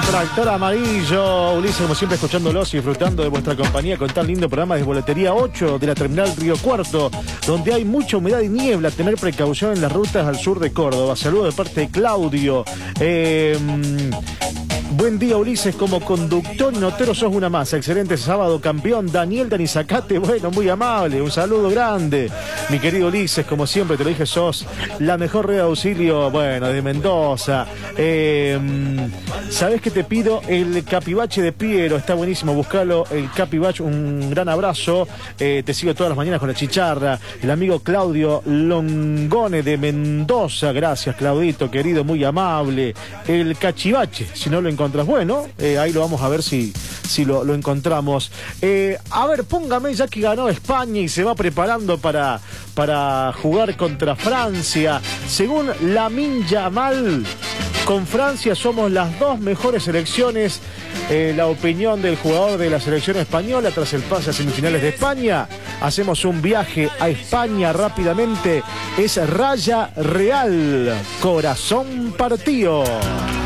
Tractor Amarillo. Ulises, como siempre, escuchándolos y disfrutando de vuestra compañía con tan lindo programa de Boletería 8 de la Terminal Río Cuarto, donde hay mucha humedad y niebla. Tener precaución en las rutas al sur de Córdoba. Saludos de parte de Claudio. Buen día, Ulises, como conductor y notero sos una masa. Excelente sábado, campeón. Daniel Danizacate, bueno, muy amable. Un saludo grande. Mi querido Ulises, como siempre te lo dije, sos la mejor red de auxilio, bueno, de Mendoza. ¿Sabés qué te pido? El capibache de Piero, está buenísimo, buscalo. El capibache, un gran abrazo. Te sigo todas las mañanas con la chicharra. El amigo Claudio Longone de Mendoza. Gracias, Claudito, querido, muy amable. El cachivache, si no lo encontrás, bueno, ahí lo vamos a ver si lo encontramos. A ver, póngame, ya que ganó España y se va preparando para jugar contra Francia. Según Lamine Yamal, con Francia somos las dos mejores selecciones. La opinión del jugador de la selección española tras el pase a semifinales de España. Hacemos un viaje a España rápidamente. Es Raya Real, corazón partido.